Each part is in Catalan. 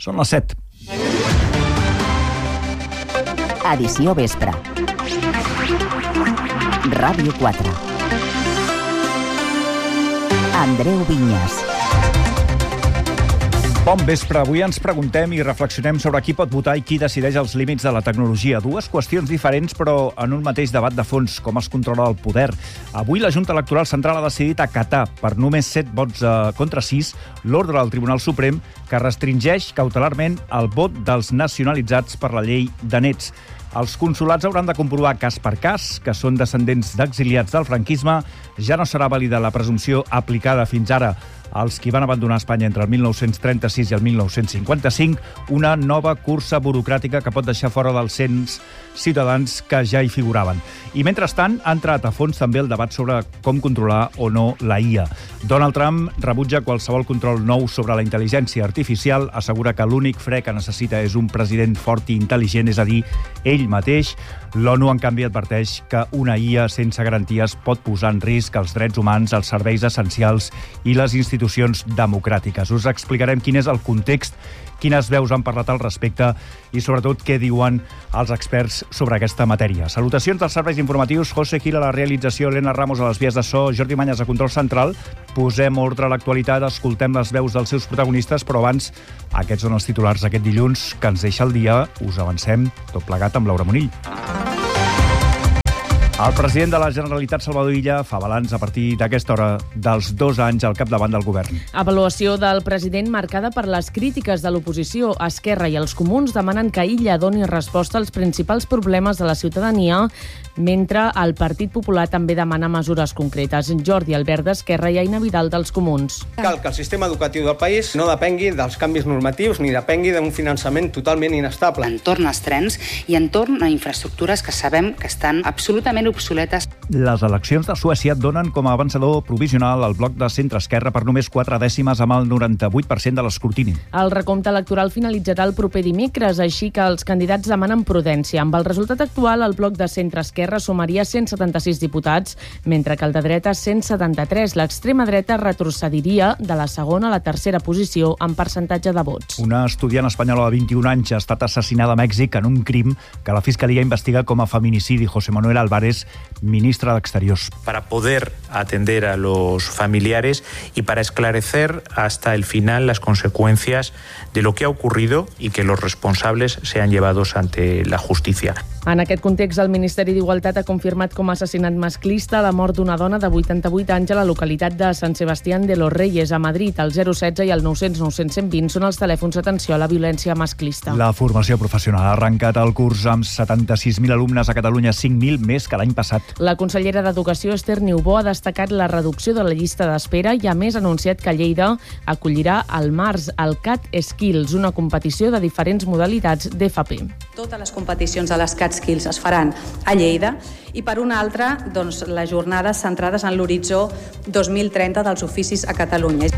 Són les 7. Edició vespre. Ràdio 4. Andreu Vinyes. Bon vespre. Avui ens preguntem i reflexionem sobre qui pot votar i qui decideix els límits de la tecnologia. Dues qüestions diferents, però en un mateix debat de fons, com es controla el poder. Avui la Junta Electoral Central ha decidit acatar, per només 7 vots contra 6, l'ordre del Tribunal Suprem que restringeix cautelarment el vot dels nacionalitzats per la llei de nets. Els consulats hauran de comprovar cas per cas que són descendents d'exiliats del franquisme. Ja no serà vàlida la presumpció aplicada fins ara als qui van abandonar Espanya entre el 1936 i el 1955, una nova cursa burocràtica que pot deixar fora del cens ciutadans que ja hi figuraven. I mentrestant ha entrat a fons també el debat sobre com controlar o no la IA. Donald Trump rebutja qualsevol control nou sobre la intel·ligència artificial, assegura que l'únic fre que necessita és un president fort i intel·ligent, és a dir, ell mateix. L'ONU, en canvi, adverteix que una IA sense garanties pot posar en risc els drets humans, els serveis essencials i les institucions democràtiques. Us explicarem quin és el context, quines veus han parlat al respecte i, sobretot, què diuen els experts sobre aquesta matèria. Salutacions dels serveis informatius. José Gil a la realització, Elena Ramos a les vies de so, Jordi Mañas a control central. Posem ordre a l'actualitat, escoltem les veus dels seus protagonistes, però abans, aquests són els titulars d'aquest dilluns que ens deixa el dia. Us avancem tot plegat amb Laura Monill. El president de la Generalitat, Salvador Illa, fa balanç a partir d'aquesta hora dels 2 anys al capdavant del govern. Avaluació del president marcada per les crítiques de l'oposició. Esquerra i els comuns demanen que Illa doni resposta als principals problemes de la ciutadania, mentre el Partit Popular també demana mesures concretes. Jordi Albert d'Esquerra i Aina Vidal dels comuns. Cal que el sistema educatiu del país no depengui dels canvis normatius ni depengui d'un finançament totalment inestable. Entorn als trens i entorn a infraestructures que sabem que estan absolutament obsoletes. Les eleccions de Suècia donen com a avançador provisional el bloc de centre-esquerra per només 4 dècimes amb el 98% de l'escrutini. El recompte electoral finalitzarà el proper dimecres, així que els candidats demanen prudència. Amb el resultat actual, el bloc de centre-esquerra sumaria 176 diputats, mentre que el de dreta 173. L'extrema dreta retrocediria de la segona a la tercera posició en percentatge de vots. Una estudiant espanyola de 21 anys ha estat assassinada a Mèxic en un crim que la Fiscalia investiga com a feminicidi. José Manuel Álvarez, ministre d'Exteriors. Para poder atender a los familiares y para esclarecer hasta el final las consecuencias de lo que ha ocurrido y que los responsables sean llevados ante la justicia. En aquest context, el Ministeri d'Igualtat ha confirmat com a assassinat masclista la mort d'una dona de 88 anys a la localitat de Sant Sebastián de los Reyes, a Madrid. El 016 i el 900 900 120 són els telèfons d'atenció a la violència masclista. La formació professional ha arrencat el curs amb 76.000 alumnes a Catalunya, 5.000 més que l'any passat. La consellera d'Educació, Esther Niubó, ha destacat la reducció de la llista d'espera i, a més, ha anunciat que Lleida acollirà al març el CAT Skills, una competició de diferents modalitats d'FP. Totes les competicions de les CAT Skills es faran a Lleida i, per una altra, les jornades centrades en l'horitzó 2030 dels oficis a Catalunya.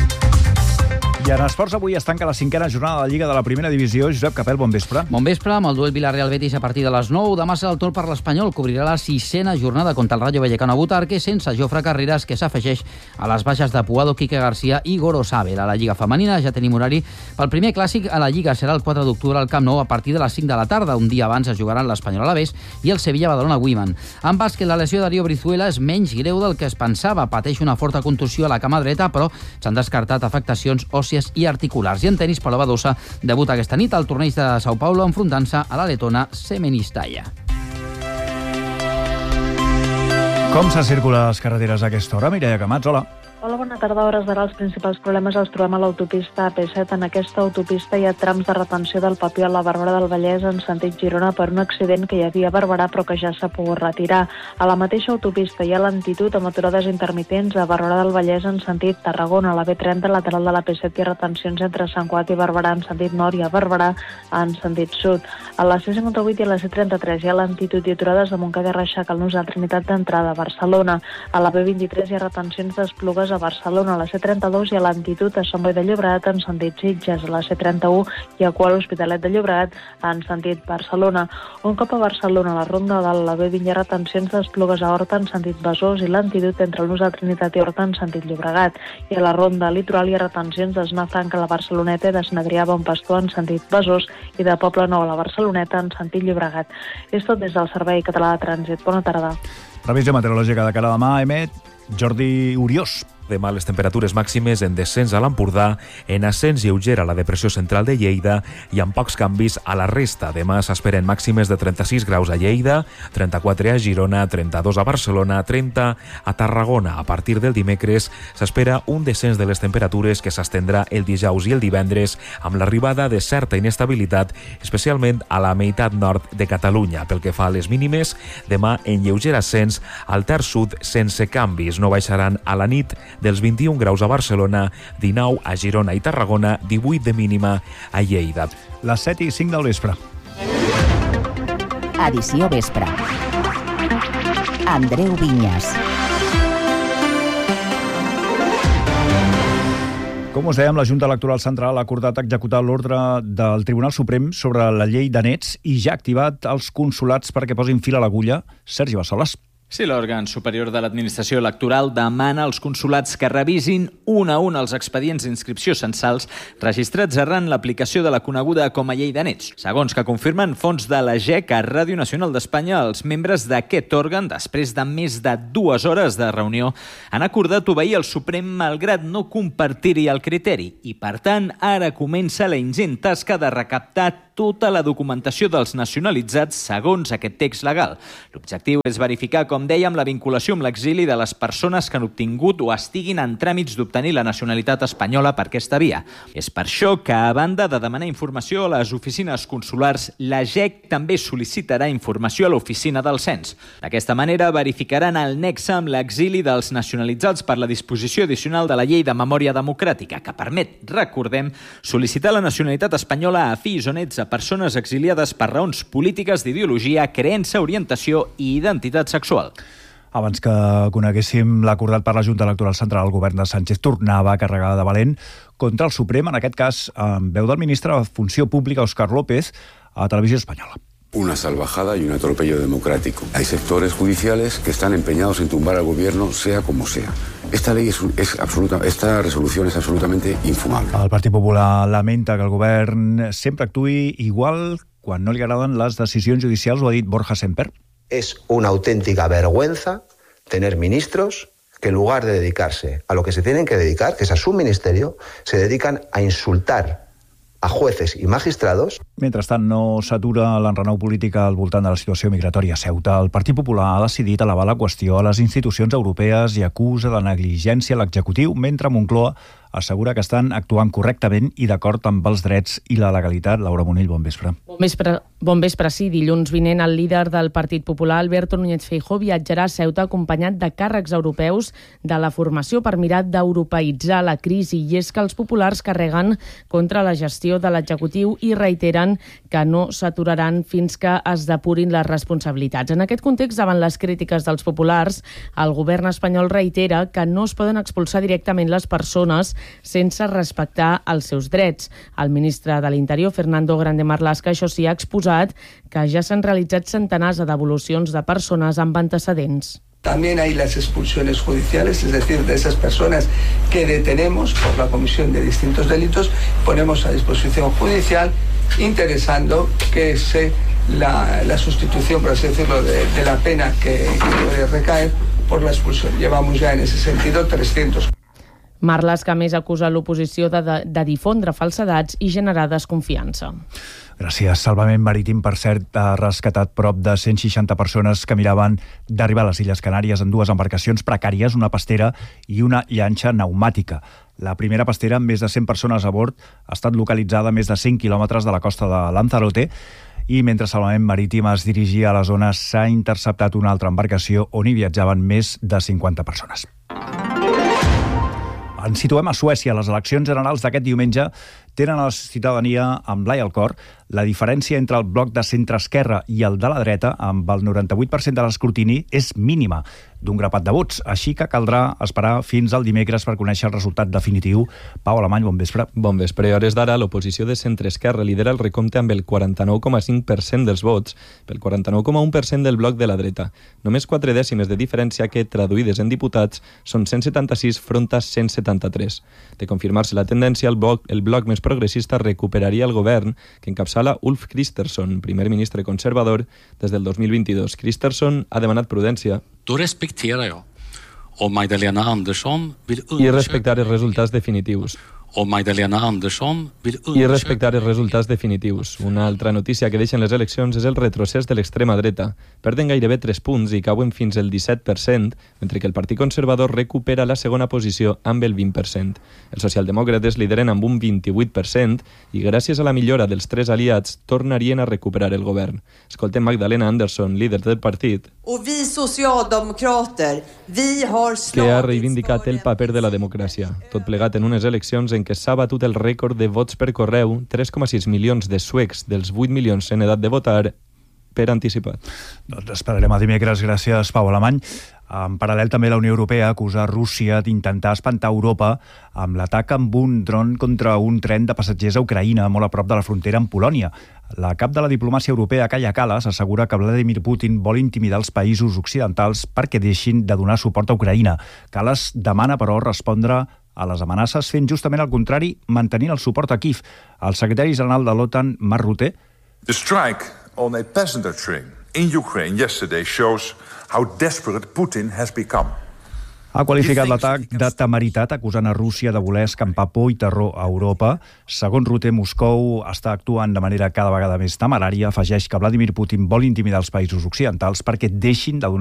I en esports avui es tanca la 5a jornada de la Lliga de la Primera Divisió. Josep Capel, bon vespre. Bon vespre, amb el duel Villarreal-Betis a partir de les 9. Demà serà el torn per l'Espanyol, cobrirà la 6a jornada contra el Rayo Vallecano Butarque, sense Jofre Carreras, que s'afegeix a les baixes de Puado, Quique García i Goro Sabel. A la Lliga Femenina ja tenim horari pel primer clàssic a la Lliga. Serà el 4 d'octubre al Camp Nou a partir de les 5 de la tarda. Un dia abans es jugaran l'Espanyol Alavés i el Sevilla-Badalona Women. En bàsquet, la lesió de Darío Brizuela és menys greu del que es pensava. Pateix una forta contusió a la cama dreta, però s'han descartat afectacions òssies i articulars. I en tenis, Paula Badosa debuta aquesta nit al torneig de Sao Paulo enfrontant-se a la letona Semenistaya. Com se circula a les carreteres a aquesta hora? Mireia Camats, hola. Hola, bona tarda. A hores d'ara els principals problemes els trobem a l'autopista AP7. En aquesta autopista hi ha trams de retenció del Papiol a la Barberà del Vallès en sentit Girona per un accident que hi havia a Barberà però que ja s'ha pogut retirar. A la mateixa autopista hi ha lentitud amb aturades intermitents a Barberà del Vallès en sentit Tarragona. A la B30 lateral de la P7 hi ha retencions entre Sant Cugat i Barberà en sentit nord i a Barberà en sentit sud. A la C58 i a la C33 hi ha lentitud i aturades de Montcada i Reixac al nus de Trinitat d'entrada a Barcelona. A la B23 hi ha retencions d'Esplugues a Barcelona, a la C32 i a l'Antitud a Sant Boi de Llobregat en sentit Sitges, a la C31 i a Qual Hospitalet de Llobregat en sentit Barcelona. Un cop a Barcelona, a la Ronda del la B20 hi ha retencions d'Esplugues a Horta en sentit Besòs i l'Antitud entre el nus de Trinitat i Horta en sentit Llobregat. I a la Ronda Litoral hi ha retencions d'Esnar Franca a la Barceloneta i de Sant Adrià a Bon Pastor en sentit Besòs i de Poble Nou a la Barceloneta en sentit Llobregat. És tot des del Servei Català de Trànsit. Bona tarda. Revisió meteorològica de cara a demà, emet Jordi Uriós. Demà les temperatures màximes en descens a l'Empordà, en ascens lleuger a la depressió central de Lleida i amb pocs canvis a la resta. Demà s'esperen màximes de 36 graus a Lleida, 34 a Girona, 32 a Barcelona, 30 a Tarragona. A partir del dimecres s'espera un descens de les temperatures que s'estendrà el dijous i el divendres amb l'arribada de certa inestabilitat, especialment a la meitat nord de Catalunya. Pel que fa a les mínimes, demà en lleuger ascens al terç sud sense canvis. No baixaran a la nit dels 21 graus a Barcelona, 19 a Girona i Tarragona, 18 de mínima a Lleida. Les 7 i 5 del vespre. Edició vespre. Andreu Vinyes. Com us dèiem, la Junta Electoral Central ha acordat executar l'ordre del Tribunal Suprem sobre la llei de nets i ja ha activat els consolats perquè posin fil a l'agulla. Sergi Bassoles. Sí, l'òrgan superior de l'administració electoral demana als consolats que revisin un a un els expedients d'inscripció censals registrats arran l'aplicació de la coneguda com a llei de nets. Segons que confirmen fons de la GEC a Ràdio Nacional d'Espanya, els membres d'aquest òrgan, després de més de 2 hores de reunió, han acordat obeir el Suprem malgrat no compartir-hi el criteri i, per tant, ara comença la ingent tasca de recaptar tota la documentació dels nacionalitzats segons aquest text legal. L'objectiu és verificar, com dèiem, la vinculació amb l'exili de les persones que han obtingut o estiguin en tràmits d'obtenir la nacionalitat espanyola per aquesta via. És per això que, a banda de demanar informació a les oficines consulars, la GEC també sol·licitarà informació a l'oficina del cens. D'aquesta manera verificaran el nexe amb l'exili dels nacionalitzats per la disposició addicional de la Llei de Memòria Democràtica, que permet, recordem, sol·licitar la nacionalitat espanyola a fills o nets a persones exiliades per raons polítiques, d'ideologia, creença, orientació i identitat sexual. Abans que coneguéssim l'acordat per la Junta Electoral Central, el govern de Sánchez tornava a carregar de valent contra el Suprem, en aquest cas amb veu del ministre de Funció Pública, Óscar López, a Televisió Espanyola. Una salvajada y un atropello democrático. Hay sectores judiciales que están empeñados en tumbar al gobierno, sea como sea. Esta resolución es absolutamente infumable. El Partit Popular lamenta que el govern sempre actuï igual quan no li agraden les decisions judicials, ho ha dit Borja Semper. Es una auténtica vergüenza tener ministros que en lugar de dedicarse a lo que se tienen que dedicar, que es a su ministerio, se dedican a insultar a jueces i magistrados. Mentrestant, no s'atura l'enrenou polític al voltant de la situació migratòria a Ceuta. El Partit Popular ha decidit elevar la qüestió a les institucions europees i acusa de negligència a l'executiu, mentre Moncloa assegura que estan actuant correctament i d'acord amb els drets i la legalitat. Laura Monell, bon vespre. Bon vespre, sí. Dilluns vinent el líder del Partit Popular, Alberto Núñez Feijóo, viatjarà a Ceuta acompanyat de càrrecs europeus de la formació per mirar d'europeïtzar la crisi. I és que els populars carreguen contra la gestió de l'executiu i reiteren que no s'aturaran fins que es depurin les responsabilitats. En aquest context, davant les crítiques dels populars, el govern espanyol reitera que no es poden expulsar directament les persones sense respectar els seus drets. El ministre de l'Interior, Fernando Grande Marlaska, això sí, ha exposat que ja s'han realitzat centenars de devolucions de persones amb antecedents. También hay las expulsiones judiciales, es decir, de esas personas que detenemos por la comisión de distintos delitos, ponemos a disposición judicial, interesando que la sustitución, por así decirlo, de la pena que puede recaer por la expulsión. Llevamos ya en ese sentido 300. Marlaska, a més, acusa l'oposició de difondre falsedats i generar desconfiança. Gràcies. Salvament Marítim, per cert, ha rescatat prop de 160 persones que miraven d'arribar a les Illes Canàries en 2 embarcacions precàries, una pastera i una llanxa pneumàtica. La primera pastera, amb més de 100 persones a bord, ha estat localitzada a més de 100 quilòmetres de la costa de Lanzarote i mentre Salvament Marítim es dirigia a la zona s'ha interceptat una altra embarcació on hi viatjaven més de 50 persones. Ens situem a Suècia. Les eleccions generals d'aquest diumenge tenen a la ciutadania amb l'ai al cor. La diferència entre el bloc de centre-esquerra i el de la dreta, amb el 98% de l'escrutini, és mínima, d'un grapat de vots. Així que caldrà esperar fins al dimecres per conèixer el resultat definitiu. Pau Alemany, bon vespre. Bon vespre. A hores d'ara, l'oposició de centre-esquerra lidera el recompte amb el 49,5% dels vots, pel 49,1% del bloc de la dreta. Només 4 dècimes de diferència que, traduïdes en diputats, són 176 front a 173. De confirmar-se la tendència, el bloc més progressista recuperaria el govern que encapçala Ulf Kristersson, primer ministre conservador, des del 2022. Kristersson ha demanat prudència Då respekterar jag om Magdalena Andersson vill i respectar els resultats definitius. I respectar els resultats definitius. Una altra notícia que deixen les eleccions és el retrocés de l'extrema dreta. Perden gairebé 3 punts i cauen fins al 17%, mentre que el Partit Conservador recupera la segona posició amb el 20%. Els socialdemòcrates lideren amb un 28% i gràcies a la millora dels 3 aliats tornarien a recuperar el govern. Escoltem Magdalena Andersson, líder del partit, que ha reivindicat el paper de la democràcia, tot plegat en unes eleccions en què s'ha batut el rècord de vots per correu, 3,6 milions de suecs dels 8 milions en edat de votar per anticipat. Doncs esperarem a dimecres. Gràcies, Pau Alemany. En paral·lel, també la Unió Europea acusa Rússia d'intentar espantar Europa amb l'atac amb un dron contra un tren de passatgers a Ucraïna, molt a prop de la frontera amb Polònia. La cap de la diplomàcia europea, Kaja Kallas, assegura que Vladimir Putin vol intimidar els països occidentals perquè deixin de donar suport a Ucraïna. Kallas demana, però, respondre a les amenaces fent justament el contrari, mantenint el suport a Kiev. El secretari general de l'OTAN, Mark Rutte, The strike on a passenger train in Ukraine yesterday shows how desperate Putin has become. ha qualificat l'atac de temeritat, acusant a Rússia de voler escampar por i terror a Europa. Segons Rutte, Moscou està actuant de manera cada vegada més temerària. Afegeix que Vladimir Putin vol intimidar els països occidentals perquè deixin de donar